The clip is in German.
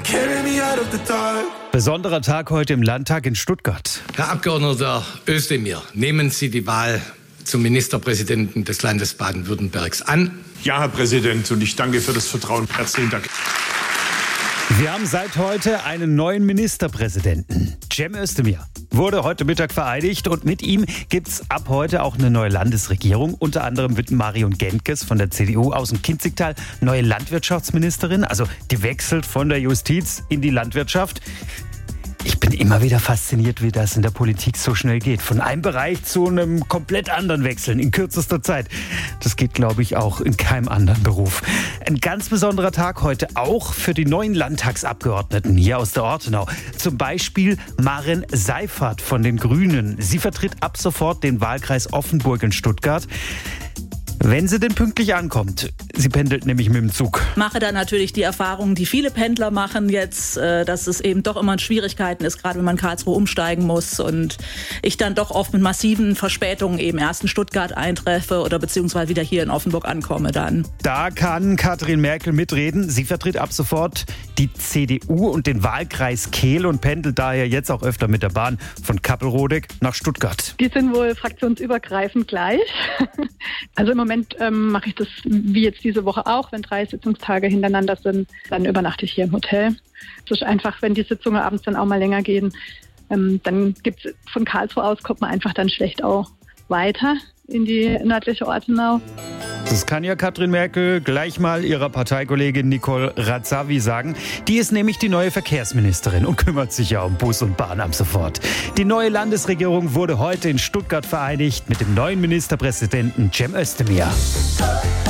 Besonderer Tag heute im Landtag in Stuttgart. Herr Abgeordneter Özdemir, nehmen Sie die Wahl zum Ministerpräsidenten des Landes Baden-Württembergs an? Ja, Herr Präsident, und ich danke für das Vertrauen. Herzlichen Dank. Wir haben seit heute einen neuen Ministerpräsidenten. Cem Özdemir wurde heute Mittag vereidigt und mit ihm gibt's ab heute auch eine neue Landesregierung. Unter anderem wird Marion Genkes von der CDU aus dem Kinzigtal neue Landwirtschaftsministerin. Also die wechselt von der Justiz in die Landwirtschaft. Ich bin immer wieder fasziniert, wie das in der Politik so schnell geht. Von einem Bereich zu einem komplett anderen wechseln in kürzester Zeit. Das geht, glaube ich, auch in keinem anderen Beruf. Ein ganz besonderer Tag heute auch für die neuen Landtagsabgeordneten hier aus der Ortenau. Zum Beispiel Maren Seiffert von den Grünen. Sie vertritt ab sofort den Wahlkreis Offenburg in Stuttgart. Wenn sie denn pünktlich ankommt. Sie pendelt nämlich mit dem Zug. Mache da natürlich die Erfahrungen, die viele Pendler machen jetzt, dass es eben doch immer Schwierigkeiten ist, gerade wenn man Karlsruhe umsteigen muss und ich dann doch oft mit massiven Verspätungen eben erst in Stuttgart eintreffe oder beziehungsweise wieder hier in Offenburg ankomme dann. Da kann Katrin Merkel mitreden. Sie vertritt ab sofort die CDU und den Wahlkreis Kehl und pendelt daher jetzt auch öfter mit der Bahn von Kappelrodeck nach Stuttgart. Die sind wohl fraktionsübergreifend gleich. Also im Moment mache ich das wie jetzt diese Woche auch, wenn 3 Sitzungstage hintereinander sind, dann übernachte ich hier im Hotel. Es ist einfach, wenn die Sitzungen abends dann auch mal länger gehen, dann gibt's von Karlsruhe aus, kommt man einfach dann schlecht auch weiter in die nördliche Ortenau. Das kann ja Katrin Merkel gleich mal ihrer Parteikollegin Nicole Razavi sagen. Die ist nämlich die neue Verkehrsministerin und kümmert sich ja um Bus und Bahn ab sofort. Die neue Landesregierung wurde heute in Stuttgart vereidigt mit dem neuen Ministerpräsidenten Cem Özdemir.